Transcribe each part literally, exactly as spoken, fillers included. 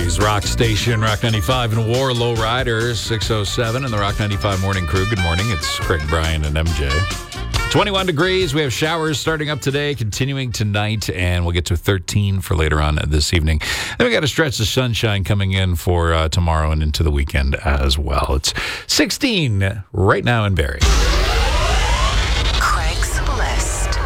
Calgary's rock station, Rock ninety-five and War Low Riders, six oh seven, and the Rock ninety-five Morning Crew. Good morning. It's Craig, Brian, and M J. twenty-one degrees. We have showers starting up today, continuing tonight, and we'll get to thirteen for later on this evening. Then we got a stretch of sunshine coming in for uh, tomorrow and into the weekend as well. It's sixteen right now in Barrie. Craig's List.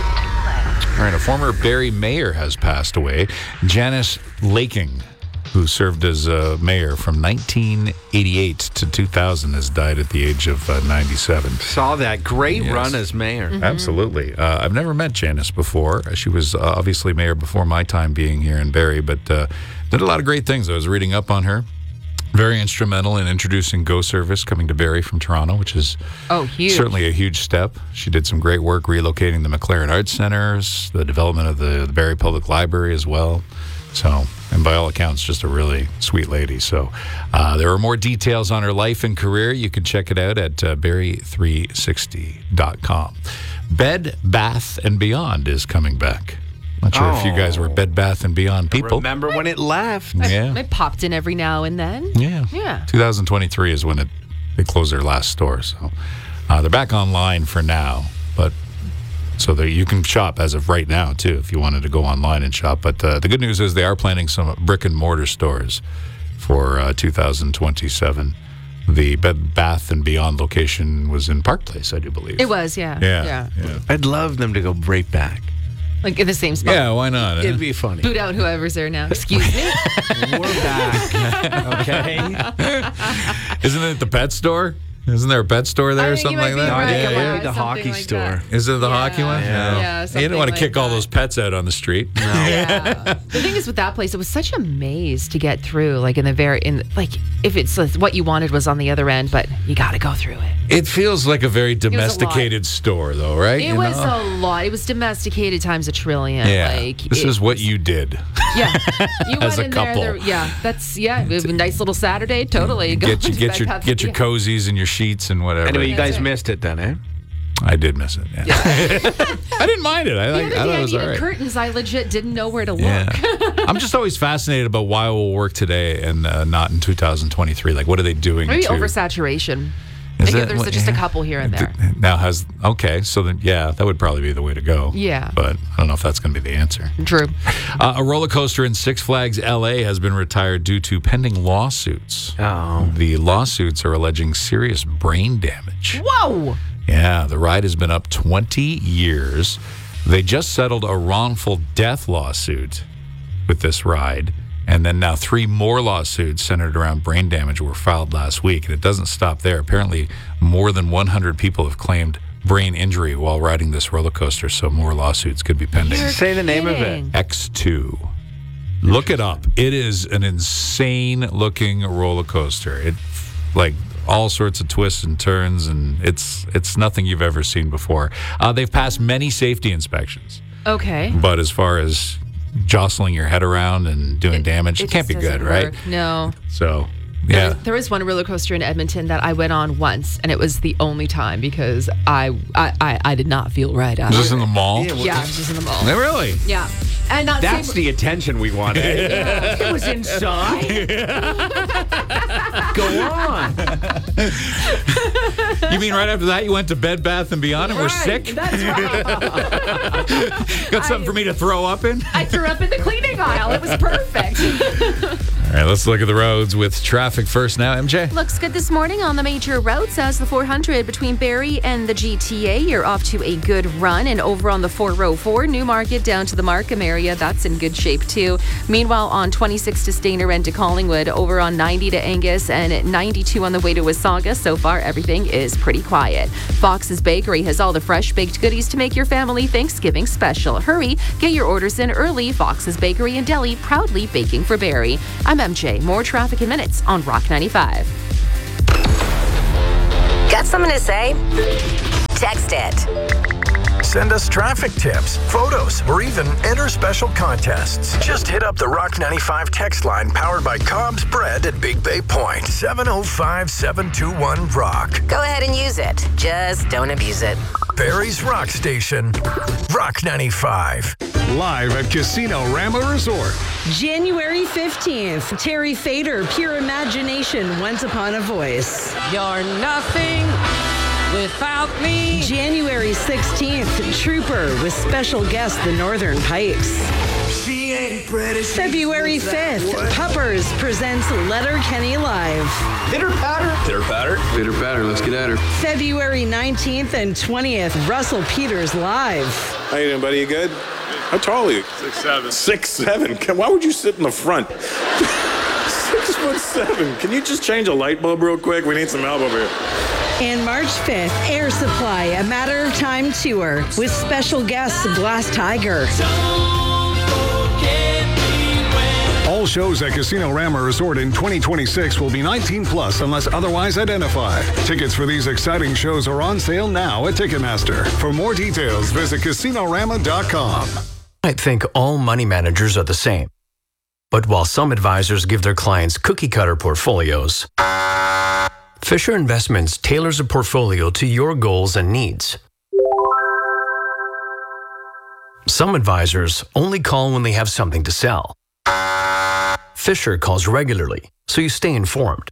All right, a former Barrie mayor has passed away. Janice Laking, who served as uh, mayor from nineteen eighty-eight to two thousand, has died at the age of uh, ninety-seven. Saw that. Great Yes. run as mayor. Mm-hmm. Absolutely. Uh, I've never met Janice before. She was uh, obviously mayor before my time being here in Barrie, but uh, did a lot of great things. I was reading up on her. Very instrumental in introducing Go Service coming to Barrie from Toronto, which is Oh, huge. certainly a huge step. She did some great work relocating the McLaren Arts Centers, the development of the, the Barrie Public Library as well. So, and by all accounts, just a really sweet lady. So, uh, there are more details on her life and career. You can check it out at uh, barrie three sixty dot com. Bed Bath and Beyond is coming back. Not sure if you guys were Bed Bath and Beyond people. Remember when it left? Yeah. I popped in every now and then. Yeah. Yeah. twenty twenty-three is when it they closed their last store. So uh, they're back online for now, but so that you can shop as of right now too if you wanted to go online and shop. But uh, the good news is they are planning some brick and mortar stores for uh, two thousand twenty-seven. The Bed Bath and Beyond location was in Park Place, I do believe. It was, yeah. Yeah. Yeah. Yeah. I'd love them to go right back. Like in the same spot. Yeah, why not? It'd eh? be funny. Boot out whoever's there now. Excuse me. We're back. Okay. Isn't it the pet store? Isn't there a pet store there I or think you something might like be that? right. I think Yeah, it would be the something hockey like store. that. Is it the Yeah. hockey one? Yeah. No. Yeah, you something don't want to like kick all that. those pets out on the street. Yeah. The thing is with that place, it was such a maze to get through. Like in the very, in like if it's like, what you wanted was on the other end, but you got to go through it. It feels like a very was a lot. domesticated store, though, right? It You was know? a lot. It was domesticated times a trillion. Yeah. Like this it is what was- you did. Yeah. You as went a in couple. there, there. Yeah. That's yeah. It was a nice little Saturday. Totally. Go Get, you, to get Bed your Bath get your and Beyond. cozies and your sheets and whatever. Anyway, you That's guys it. missed it then, eh? I did miss it. Yeah. I didn't mind it. I, The like, other I day thought it I was all needed right. curtains. I legit didn't know where to look. Yeah. I'm just always fascinated about why we'll work today and uh, not in two thousand twenty-three. Like, what are they doing? Maybe to, oversaturation. Is Like, that there's what- just a yeah. couple here and there. Now has okay, so then yeah, that would probably be the way to go. Yeah. But I don't know if that's going to be the answer. True. Uh, a roller coaster in Six Flags L A has been retired due to pending lawsuits. Oh. The lawsuits are alleging serious brain damage. Whoa. Yeah, the ride has been up twenty years. They just settled a wrongful death lawsuit with this ride. And then now three more lawsuits centered around brain damage were filed last week. And it doesn't stop there. Apparently, more than one hundred people have claimed brain injury while riding this roller coaster. So more lawsuits could be pending. You're Say the name of it. kidding. X two. Look it up. It is an insane looking roller coaster. It like all sorts of twists and turns, and it's it's nothing you've ever seen before. Uh, they've passed many safety inspections, Okay. but as far as jostling your head around and doing damage, it, can't just be good, doesn't right? work. No. So, There, yeah. there was one roller coaster in Edmonton that I went on once, and it was the only time because I I, I, I did not feel right Is after. this in the mall? Yeah, well, Yeah, it was just in the mall. No, really? Yeah. And not That's same- the attention we wanted. It was inside. Go on. You mean right after that you went to Bed Bath and Beyond and were Right, sick? That's right. Got something for me to throw up in? I threw up in the cleaning aisle. It was perfect. All right, let's look at the roads with traffic first now. M J? Looks good this morning on the major roads as the four hundred between Barrie and the G T A. You're off to a good run. And over on the four oh four, Newmarket down to the Markham area, that's in good shape too. Meanwhile, on twenty-six to Stayner and to Collingwood, over on ninety to Angus and at ninety-two on the way to Wasaga. So far, everything is pretty quiet. Fox's Bakery has all the fresh baked goodies to make your family Thanksgiving special. Hurry, get your orders in early. Fox's Bakery and Deli, proudly baking for Barrie. I'm M J. More traffic in minutes on Rock ninety-five. Got something to say? Text it. Send us traffic tips, photos, or even enter special contests. Just hit up the Rock ninety-five text line powered by Cobb's Bread at Big Bay Point. seven oh five, seven two one, ROCK. Go ahead and use it. Just don't abuse it. Barrie's Rock Station. Rock ninety-five. Live at Casino Rama Resort. January fifteenth, Terry Fader, Pure Imagination, Once Upon a Voice. You're nothing without me. January sixteenth, Trooper with special guest The Northern Pikes. She ain't pretty. February fifth, Puppers presents Letter Kenny Live. Pitter patter. Pitter patter. Pitter patter. Let's get at her. February nineteenth and twentieth, Russell Peters Live. How you doing, buddy? You good? How tall are you? Six seven. Six seven. Can, why would you sit in the front? Six foot seven. Can you just change a light bulb real quick? We need some help over here. And March fifth, Air Supply, A Matter of Time tour with special guests Glass Tiger. All shows at Casino Rama Resort in twenty twenty-six will be nineteen plus unless otherwise identified. Tickets for these exciting shows are on sale now at Ticketmaster. For more details, visit casino rama dot com. I think all money managers are the same. But while some advisors give their clients cookie-cutter portfolios, Fisher Investments tailors a portfolio to your goals and needs. Some advisors only call when they have something to sell. Fisher calls regularly, so you stay informed.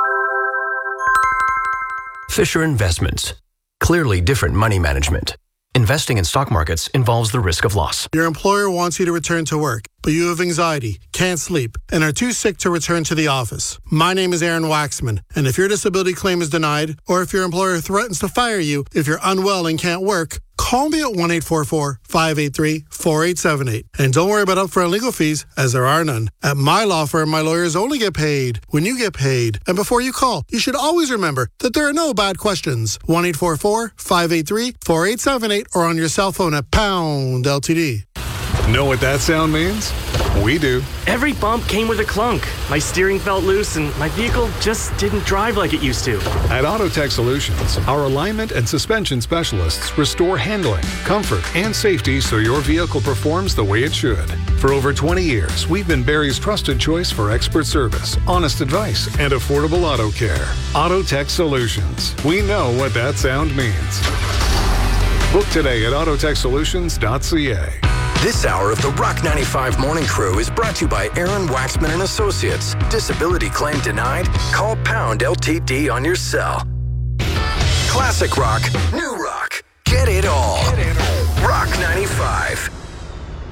Fisher Investments. Clearly different money management. Investing in stock markets involves the risk of loss. Your employer wants you to return to work, but you have anxiety, can't sleep, and are too sick to return to the office. My name is Aaron Waxman, and if your disability claim is denied, or if your employer threatens to fire you if you're unwell and can't work, call me at one eight four four, five eight three, four eight seven eight. And don't worry about upfront legal fees, as there are none. At my law firm, my lawyers only get paid when you get paid. And before you call, you should always remember that there are no bad questions. one eight four four, five eight three, four eight seven eight or on your cell phone at pound L T D. Know what that sound means? We do. Every bump came with a clunk. My steering felt loose and my vehicle just didn't drive like it used to. At Autotech Solutions, our alignment and suspension specialists restore handling, comfort, and safety so your vehicle performs the way it should. For over twenty years, we've been Barrie's trusted choice for expert service, honest advice, and affordable auto care. Autotech Solutions. We know what that sound means. Book today at autotech solutions dot c a. This hour of the Rock ninety-five Morning Crew is brought to you by Aaron Waxman and Associates. Disability claim denied? Call pound L T D on your cell. Classic rock, new rock. Get it all. Get it all. Rock ninety-five.